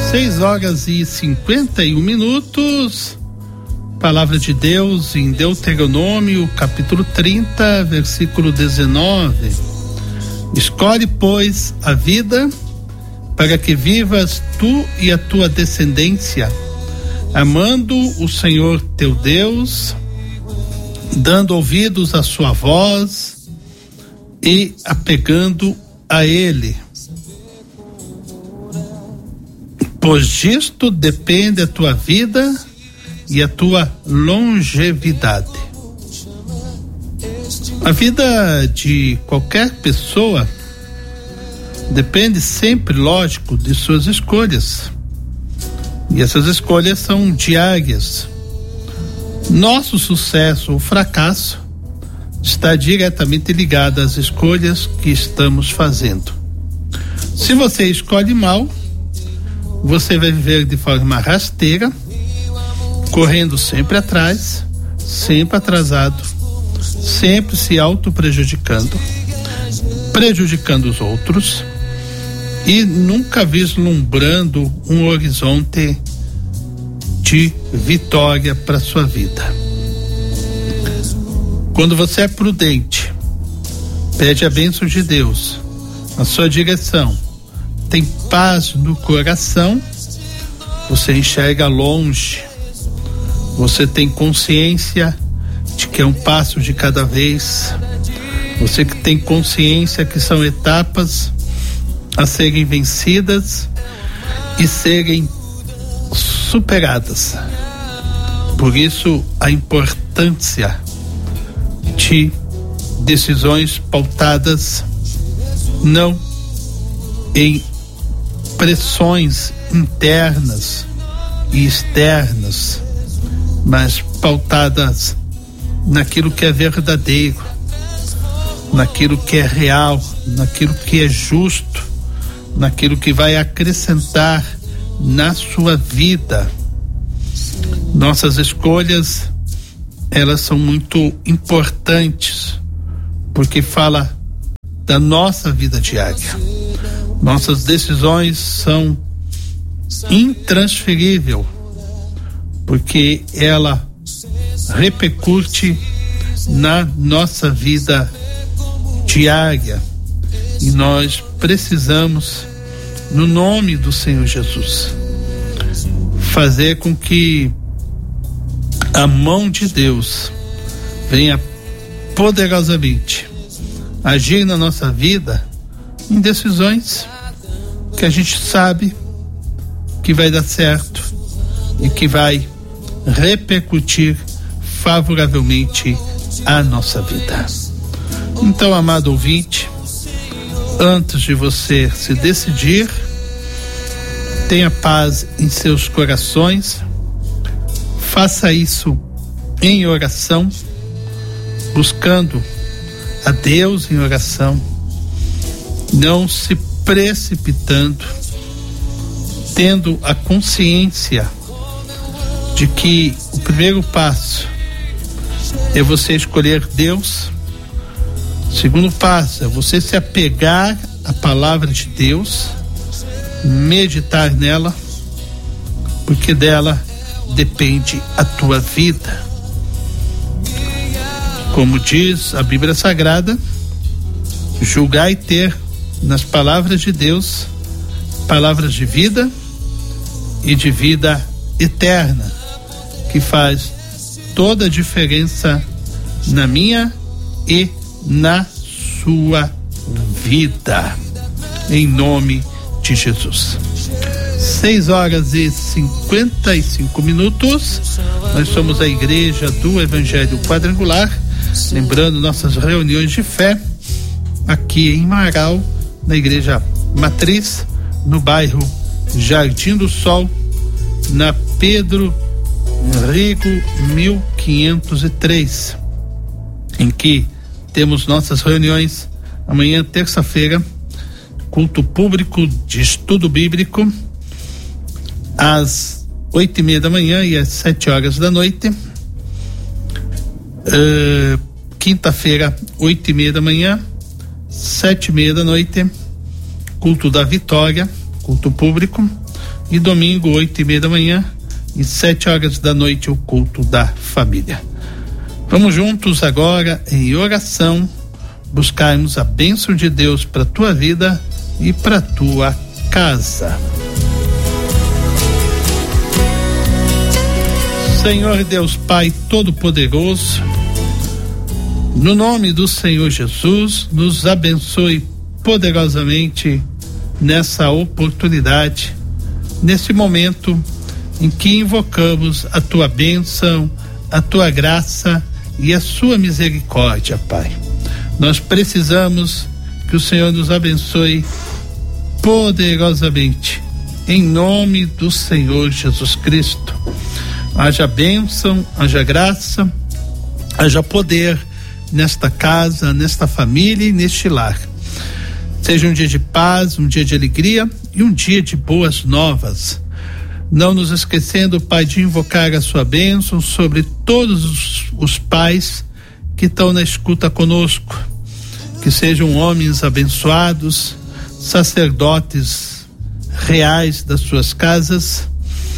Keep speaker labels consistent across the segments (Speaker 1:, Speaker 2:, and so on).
Speaker 1: 6h51. Palavra de Deus em Deuteronômio, capítulo 30, versículo 19. Escolhe, pois, a vida para que vivas tu e a tua descendência, amando o Senhor teu Deus, dando ouvidos à sua voz e apegando a Ele. Pois disto depende a tua vida e a tua longevidade. A vida de qualquer pessoa depende sempre, lógico, de suas escolhas. E essas escolhas são diárias. Nosso sucesso ou fracasso está diretamente ligado às escolhas que estamos fazendo. Se você escolhe mal, você vai viver de forma rasteira, correndo sempre atrás, sempre atrasado, sempre se auto-prejudicando, prejudicando os outros e nunca vislumbrando um horizonte de vitória para sua vida. Quando você é prudente, pede a bênção de Deus na sua direção, tem paz no coração, você enxerga longe, você tem consciência de que é um passo de cada vez, você que tem consciência que são etapas a serem vencidas e serem superadas. Por isso a importância de decisões pautadas não em pressões internas e externas, mas pautadas naquilo que é verdadeiro, naquilo que é real, naquilo que é justo, naquilo que vai acrescentar na sua vida. Nossas escolhas, elas são muito importantes, porque fala da nossa vida diária. Nossas decisões são intransferíveis, porque ela repercute na nossa vida diária e nós precisamos, no nome do Senhor Jesus, fazer com que a mão de Deus venha poderosamente agir na nossa vida em decisões que a gente sabe que vai dar certo e que vai repercutir favoravelmente a nossa vida. Então, amado ouvinte, antes de você se decidir, tenha paz em seus corações, faça isso em oração, buscando a Deus em oração, não se precipitando, tendo a consciência de que o primeiro passo é você escolher Deus, o segundo passo é você se apegar à palavra de Deus, meditar nela, porque dela depende a tua vida. Como diz a Bíblia Sagrada, julgai ter nas palavras de Deus palavras de vida e de vida eterna, que faz toda a diferença na minha e na sua vida, em nome de Jesus. 6h55. Nós somos a Igreja do Evangelho Quadrangular, lembrando nossas reuniões de fé aqui em Marau, na Igreja Matriz, no bairro Jardim do Sol, na Pedro Rico 1503, em que temos nossas reuniões amanhã, terça-feira, culto público de estudo bíblico, às 8h30 da manhã e às 7h da noite. Quinta-feira, 8h30 da manhã, 7h30 da noite, culto da Vitória, culto público. E domingo, 8:30 da manhã e 7h da noite, o culto da família. Vamos juntos agora em oração, buscarmos a bênção de Deus para tua vida e para tua casa. Senhor Deus Pai Todo-Poderoso, no nome do Senhor Jesus, nos abençoe poderosamente nessa oportunidade, nesse momento em que invocamos a tua bênção, a tua graça e a sua misericórdia, Pai. Nós precisamos que o Senhor nos abençoe poderosamente, em nome do Senhor Jesus Cristo. Haja bênção, haja graça, haja poder nesta casa, nesta família e neste lar. Seja um dia de paz, um dia de alegria e um dia de boas novas. Não nos esquecendo, Pai, de invocar a sua bênção sobre todos os pais que estão na escuta conosco. Que sejam homens abençoados, sacerdotes reais das suas casas,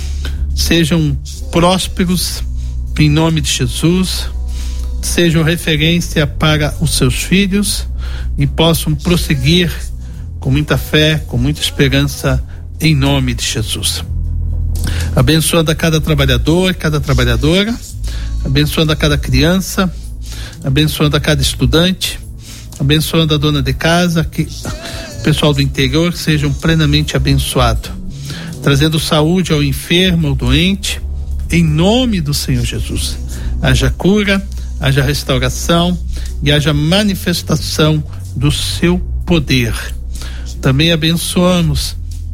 Speaker 1: sejam prósperos em nome de Jesus, sejam referência para os seus filhos e possam prosseguir com muita fé, com muita esperança em nome de Jesus. Abençoando a cada trabalhador, cada trabalhadora, abençoando a cada criança, abençoando a cada estudante, abençoando a dona de casa, que o pessoal do interior sejam plenamente abençoados, trazendo saúde ao enfermo, ao doente, em nome do Senhor Jesus. Haja cura, haja restauração e haja manifestação do seu poder. Também abençoamos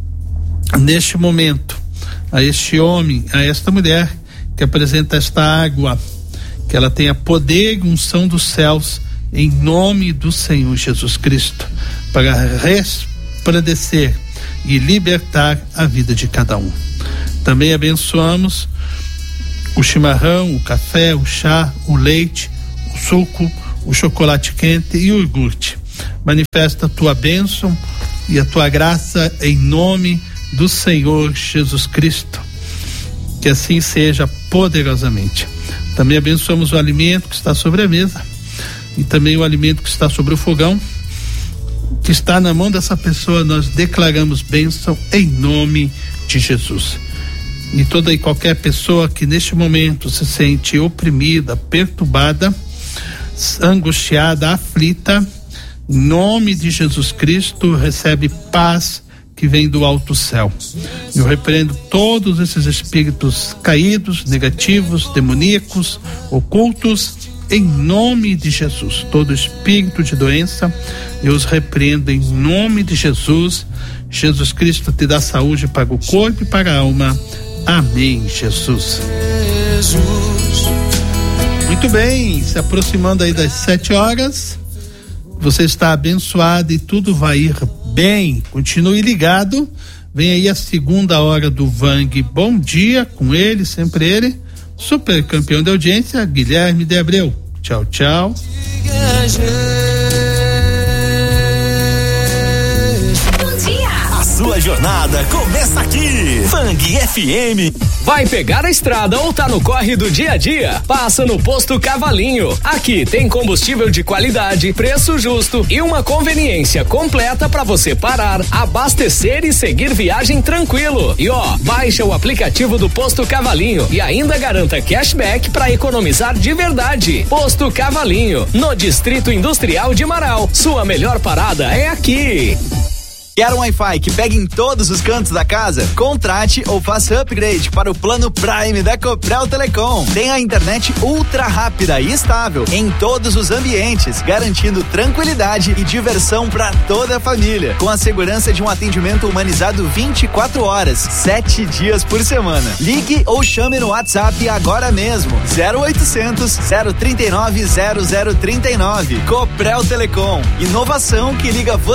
Speaker 1: neste momento a este homem, a esta mulher que apresenta esta água, que ela tenha poder e unção dos céus em nome do Senhor Jesus Cristo, para resplandecer e libertar a vida de cada um. Também abençoamos o chimarrão, o café, o chá, o leite, o suco, o chocolate quente e o iogurte. Manifesta a tua bênção e a tua graça em nome do Senhor Jesus Cristo. Que assim seja poderosamente. Também abençoamos o alimento que está sobre a mesa e também o alimento que está sobre o fogão, que está na mão dessa pessoa. Nós declaramos bênção em nome de Jesus. E toda e qualquer pessoa que neste momento se sente oprimida, perturbada, angustiada, aflita, em nome de Jesus Cristo, recebe paz que vem do alto céu. Eu repreendo todos esses espíritos caídos, negativos, demoníacos, ocultos, em nome de Jesus. Todo espírito de doença, eu os repreendo em nome de Jesus. Jesus Cristo te dá saúde para o corpo e para a alma. Amém, Jesus. Muito bem, se aproximando aí das 7h, você está abençoado e tudo vai ir bem. Continue ligado, vem aí a segunda hora do Vang Bom Dia, com ele, sempre ele, super campeão de audiência, Guilherme de Abreu. Tchau, tchau.
Speaker 2: Sua jornada começa aqui. Vang FM.
Speaker 3: Vai pegar a estrada ou tá no corre do dia a dia? Passa no Posto Cavalinho. Aqui tem combustível de qualidade, preço justo e uma conveniência completa para você parar, abastecer e seguir viagem tranquilo. E ó, baixa o aplicativo do Posto Cavalinho e ainda garanta cashback para economizar de verdade. Posto Cavalinho, no Distrito Industrial de Marau. Sua melhor parada é aqui.
Speaker 4: Quer um Wi-Fi que pegue em todos os cantos da casa? Contrate ou faça upgrade para o plano Prime da Coprel Telecom. Tem a internet ultra rápida e estável em todos os ambientes, garantindo tranquilidade e diversão para toda a família, com a segurança de um atendimento humanizado 24 horas, 7 dias por semana. Ligue ou chame no WhatsApp agora mesmo. 0800 039 0039. Coprel Telecom. Inovação que liga você